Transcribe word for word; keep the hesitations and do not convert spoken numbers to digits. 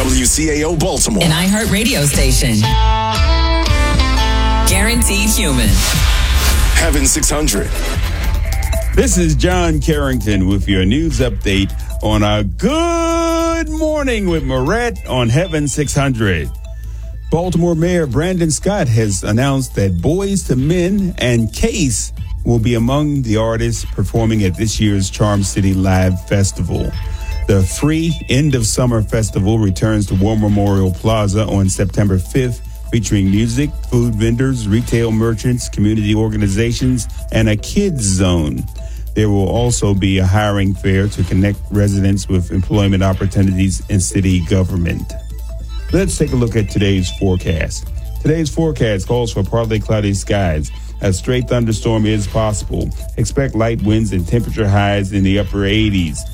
W C A O Baltimore. An iHeart radio station. Guaranteed human. Heaven six hundred. This is John Carrington with your news update on a Good Morning with Moret on Heaven six hundred. Baltimore Mayor Brandon Scott has announced that Boys to Men and Case will be among the artists performing at this year's Charm City Live Festival. The free end of summer festival returns to War Memorial Plaza on September fifth, featuring music, food vendors, retail merchants, community organizations, and a kids zone. There will also be a hiring fair to connect residents with employment opportunities in city government. Let's take a look at today's forecast. Today's forecast calls for partly cloudy skies. A stray thunderstorm is possible. Expect light winds and temperature highs in the upper eighties.